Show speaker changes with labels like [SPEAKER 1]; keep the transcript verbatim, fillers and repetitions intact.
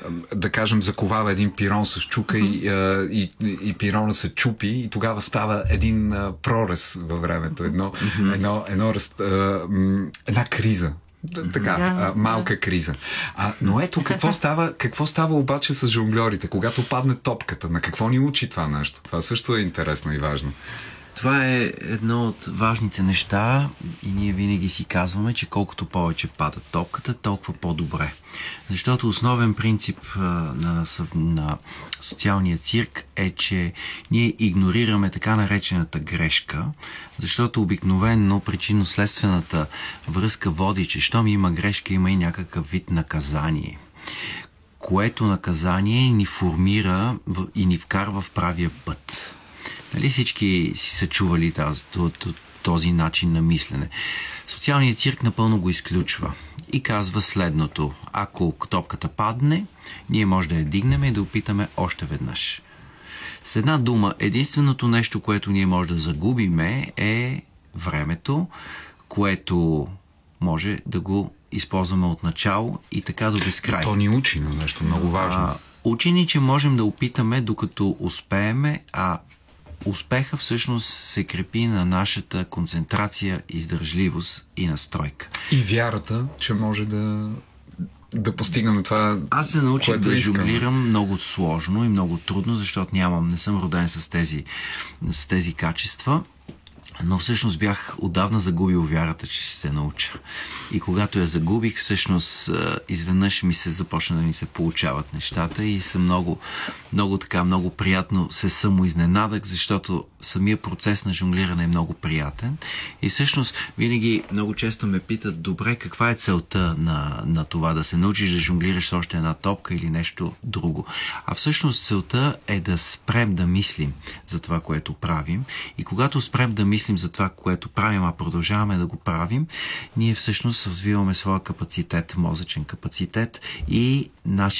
[SPEAKER 1] да кажем, заковава един пирон с чука mm-hmm. и, и, и пирона се чупи и тогава става един а, прорез във времето, едно, mm-hmm. едно, едно, а, една криза. Така, да, малка да. криза. А, но ето, какво става, какво става обаче с жонглерите, когато падне топката? На какво ни учи това нещо? Това също е интересно и важно.
[SPEAKER 2] Това е едно от важните неща и ние винаги си казваме, че колкото повече пада топката, толкова по-добре. Защото основен принцип а, на, на социалния цирк е, че ние игнорираме така наречената грешка, защото обикновено причинно-следствената връзка води, че щом има грешка, има и някакъв вид наказание, което наказание ни формира и ни вкарва в правия път. Нали всички си са чували тази, този начин на мислене? Социалният цирк напълно го изключва и казва следното. Ако топката падне, ние може да я дигнем и да опитаме още веднъж. С една дума, единственото нещо, което ние може да загубиме е времето, което може да го използваме от начало и така до безкрай.
[SPEAKER 1] И то ни учи на нещо много важно.
[SPEAKER 2] А, учи ни, че можем да опитаме докато успееме, а успеха всъщност се крепи на нашата концентрация, издържливост и настройка.
[SPEAKER 1] И вярата, че може да, да постигнем това.
[SPEAKER 2] Аз се научих да жонглирам много сложно и много трудно, защото нямам, не съм роден с тези, с тези качества. Но всъщност бях отдавна загубил вярата, че ще се науча. И когато я загубих, всъщност изведнъж ми се започна да ми се получават нещата и съм много, много така, много приятно се самоизненадах, защото самия процес на жонглиране е много приятен. И всъщност винаги много често ме питат, добре, каква е целта на, на това, да се научиш да жонглираш с още една топка или нещо друго. А всъщност целта е да спрем да мислим за това, което правим. И когато спрем да мислим за това, което правим, а продължаваме да го правим, ние всъщност развиваме своя капацитет, мозъчен капацитет и нашия